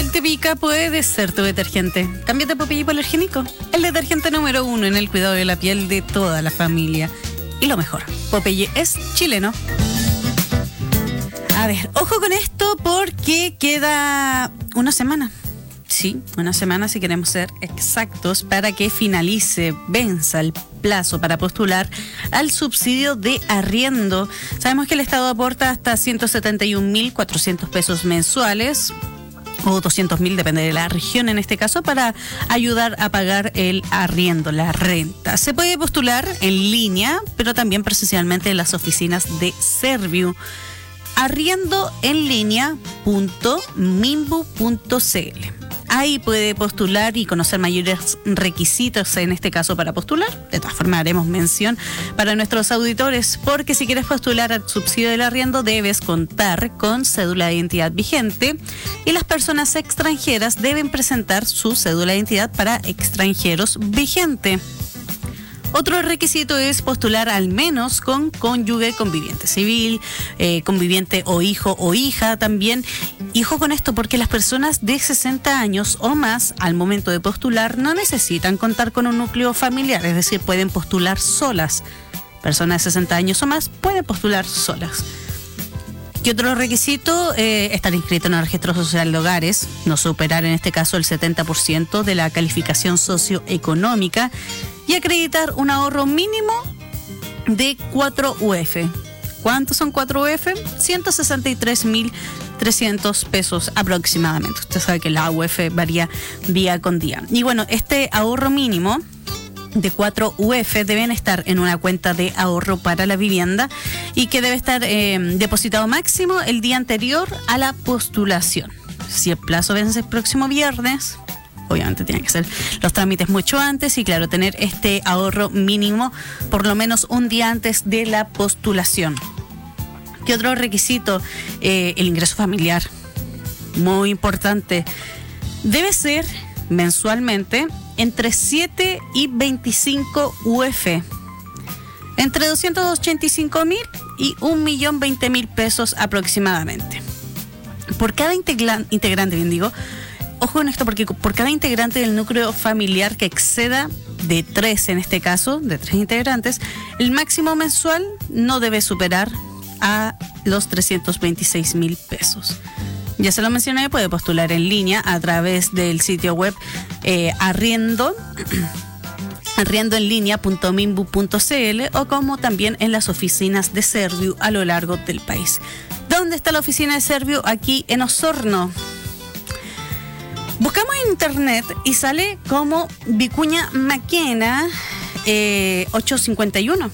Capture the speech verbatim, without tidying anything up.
piel te pica, puede ser tu detergente. Cámbiate Popeye hipoalergénico, el detergente número uno en el cuidado de la piel de toda la familia. Y lo mejor, Popeye es chileno. A ver, ojo con esto porque queda una semana. Sí, una semana si queremos ser exactos, para que finalice, venza el plazo para postular al subsidio de arriendo. Sabemos que el Estado aporta hasta ciento setenta y un mil cuatrocientos pesos mensuales, o doscientos mil, depende de la región en este caso, para ayudar a pagar el arriendo, la renta. Se puede postular en línea, pero también presencialmente en las oficinas de Serviu. arriendo en línea punto minbu punto cl. Ahí puede postular y conocer mayores requisitos, en este caso para postular. De todas formas, haremos mención para nuestros auditores, porque si quieres postular al subsidio del arriendo debes contar con cédula de identidad vigente y las personas extranjeras deben presentar su cédula de identidad para extranjeros vigente. Otro requisito es postular al menos con cónyuge, conviviente civil, eh, conviviente o hijo o hija también. Y ojo con esto, porque las personas de sesenta años o más al momento de postular no necesitan contar con un núcleo familiar, es decir, pueden postular solas. Personas de sesenta años o más pueden postular solas. ¿Qué otro requisito? Eh, estar inscrito en el registro social de hogares, no superar en este caso el setenta por ciento de la calificación socioeconómica y acreditar un ahorro mínimo de cuatro U F. ¿Cuántos son cuatro U F? ciento sesenta y tres mil trescientos pesos aproximadamente. Usted sabe que la U F varía día con día. Y bueno, este ahorro mínimo de cuatro U F deben estar en una cuenta de ahorro para la vivienda y que debe estar eh, depositado máximo el día anterior a la postulación. Si el plazo vence el próximo viernes, obviamente tienen que hacer los trámites mucho antes y claro, tener este ahorro mínimo por lo menos un día antes de la postulación. ¿Qué otro requisito? Eh, el ingreso familiar, muy importante. Debe ser mensualmente entre siete y veinticinco U F, entre doscientos ochenta y cinco mil y un millón veinte mil pesos aproximadamente. Por cada integra- integrante, bien digo, ojo en esto, porque por cada integrante del núcleo familiar que exceda de tres, en este caso, de tres integrantes, el máximo mensual no debe superar a los trescientos veintiséis mil pesos. Ya se lo mencioné, puede postular en línea a través del sitio web eh, arriendo, arriendo en línea punto minbu punto cl o como también en las oficinas de Serviu a lo largo del país. ¿Dónde está la oficina de Serviu? Aquí en Osorno. Buscamos en internet y sale como Vicuña Maquena eh, ochocientos cincuenta y uno.